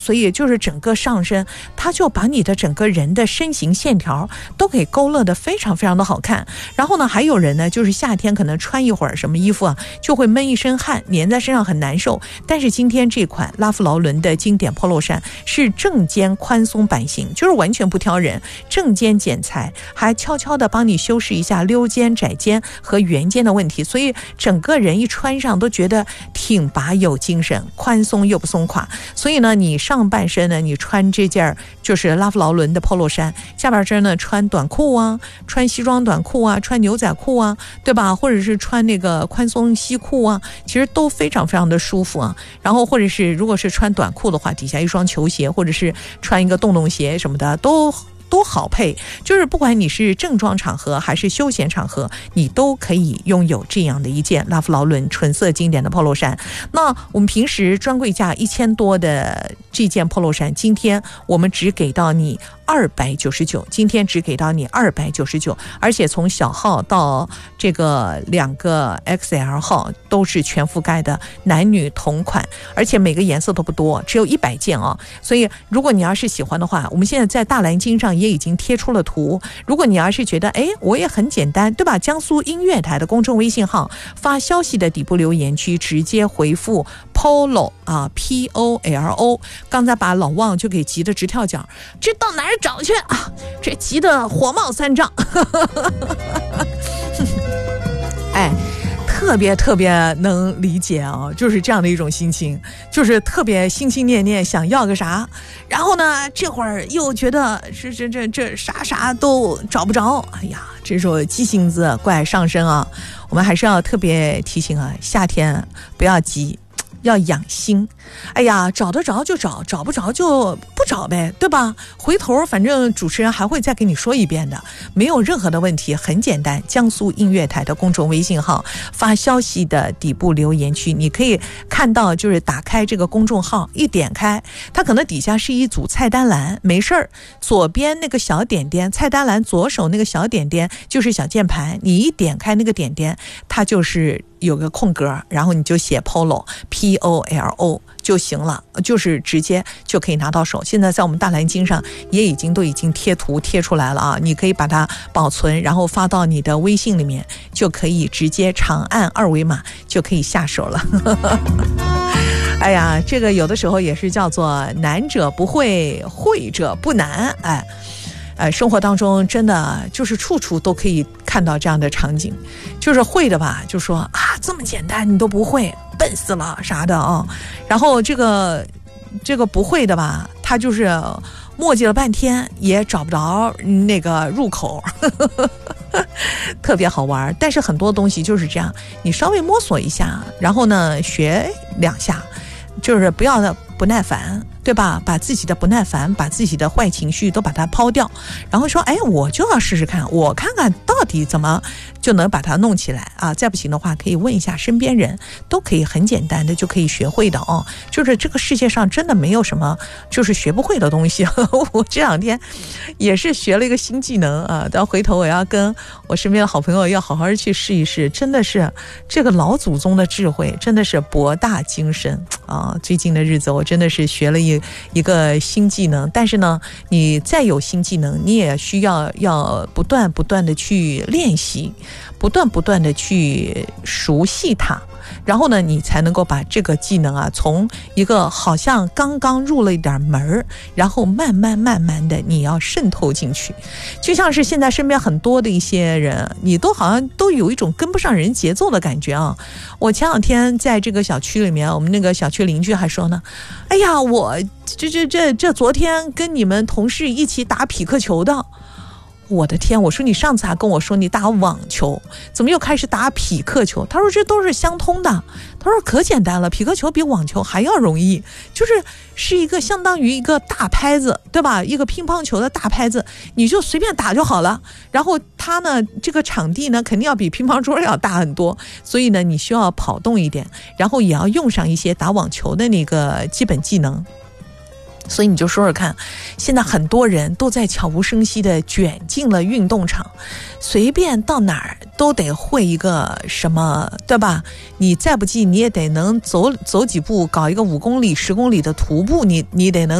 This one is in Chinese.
所以就是整个上身，它就把你的整个人的身形线条都给勾勒得非常非常的好看。然后呢，还有人呢，就是夏天可能穿一会儿什么衣服啊，就会闷一身汗，粘在身上很难受。但是今天这款拉夫劳伦的经典 polo 衫是正肩宽松版型，就是完全不挑人，正肩剪裁，还悄悄的帮你修饰一下溜肩、窄肩和圆肩的问题，所以整个人一穿上都觉得挺拔有精神，宽松又不松垮。所以呢，你上半身呢，你穿这件就是拉夫劳伦的 polo 衫，下半身呢穿短裤啊，穿西装短裤啊，穿牛仔裤啊，对吧？或者是穿那个宽松西裤啊，其实都非常非常的舒服啊。然后或者是如果是穿短裤的话，底下一双球鞋，或者是穿一个洞洞鞋什么的，都好配。就是不管你是正装场合还是休闲场合，你都可以拥有这样的一件拉夫劳伦纯色经典的 polo 衫。那我们平时专柜价1000多的这件 polo 衫，今天我们只给到你299，今天只给到你299，而且从小号到这个2个 XL 号都是全覆盖的，男女同款，而且每个颜色都不多，只有100件哦。所以如果你要是喜欢的话，我们现在在大蓝鲸上也已经贴出了图。如果你要是觉得我也很简单，对吧？江苏音乐台的公众微信号发消息的底部留言区直接回复 polo 啊 POLO， 刚才把老旺就给急得直跳脚，这到哪儿找去啊？这急得火冒三丈。特别能理解啊，就是这样的一种心情，就是特别心心念念想要个啥，然后呢这会儿又觉得这啥都找不着，哎呀，这种急性子怪上身啊。我们还是要特别提醒啊，夏天不要急，要养心。哎呀，找得着就找，找不着就不找呗，对吧？回头反正主持人还会再给你说一遍的，没有任何的问题，很简单。江苏音乐台的公众微信号发消息的底部留言区，你可以看到，就是打开这个公众号，一点开，它可能底下是一组菜单栏，没事儿，左边那个小点点，菜单栏左手那个小点点就是小键盘，你一点开那个点点，它就是有个空格，然后你就写 polo POLO 就行了，就是直接就可以拿到手。现在在我们大蓝鲸上也已经贴图贴出来了啊，你可以把它保存，然后发到你的微信里面，就可以直接长按2维码就可以下手了。哎呀，这个有的时候也是叫做难者不会，会者不难。生活当中真的就是处处都可以看到这样的场景，就是会的吧，就说啊这么简单你都不会，笨死了啥的啊。然后这个不会的吧，他就是磨叽了半天也找不着那个入口。特别好玩。但是很多东西就是这样，你稍微摸索一下，然后呢学2下，就是不要不耐烦，对吧？把自己的不耐烦，把自己的坏情绪都把它抛掉，然后说我就要试试看，我看看到底怎么就能把它弄起来啊。再不行的话可以问一下身边人，都可以很简单的就可以学会的哦。就是这个世界上真的没有什么就是学不会的东西。我这2天也是学了一个新技能啊，到回头我要跟我身边的好朋友要好好去试一试，真的是这个老祖宗的智慧真的是博大精深啊。最近的日子我真的是学了一个新技能，但是呢你再有新技能，你也需要不断的去练习，不断的去熟悉它，然后呢你才能够把这个技能啊从一个好像刚刚入了一点门，然后慢慢的你要渗透进去。就像是现在身边很多的一些人，你都好像都有一种跟不上人节奏的感觉啊。我前2天在这个小区里面，我们那个小区邻居还说呢，哎呀，我这昨天跟你们同事一起打匹克球的。我的天，我说你上次还跟我说你打网球，怎么又开始打匹克球？他说这都是相通的，他说可简单了，匹克球比网球还要容易，是一个相当于一个大拍子，对吧？一个乒乓球的大拍子，你就随便打就好了。然后它呢这个场地呢肯定要比乒乓桌要大很多，所以呢你需要跑动一点，然后也要用上一些打网球的那个基本技能。 所以你就说说看，现在很多人都在悄无声息地卷进了运动场，随便到哪儿都得会一个什么，对吧？你再不济你也得能走几步，搞一个5公里10公里的徒步，你得能